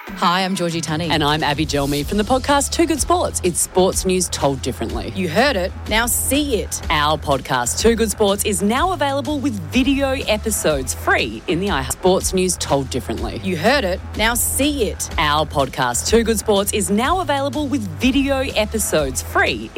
Hi, I'm Georgie Tunney. And I'm Abby Gelmy from the podcast Too Good Sports. It's sports news told differently. You heard it, now see it. Our podcast Too Good Sports is now available with video episodes free in the iHeart. Sports news told differently. You heard it, now see it. Our podcast Too Good Sports is now available with video episodes free